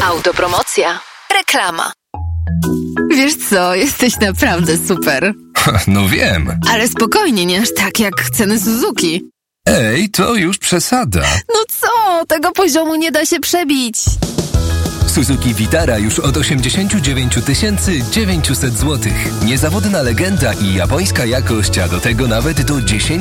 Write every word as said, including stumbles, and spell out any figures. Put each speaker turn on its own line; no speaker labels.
Autopromocja. Reklama.
Wiesz co, jesteś naprawdę super.
No wiem.
Ale spokojnie, nie aż tak jak ceny Suzuki.
Ej, to już przesada.
No co, tego poziomu nie da się przebić.
Suzuki Vitara już od osiemdziesiąt dziewięć tysięcy dziewięćset złotych. Niezawodna legenda i japońska jakość, a do tego nawet do dziesięć